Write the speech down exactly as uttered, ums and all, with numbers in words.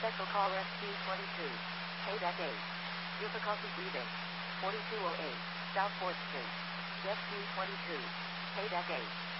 Special call rescue twenty-two. Payback eight. Difficulty breathing. forty-two oh eight. South fourth Street. Rescue twenty-two. Payback eight.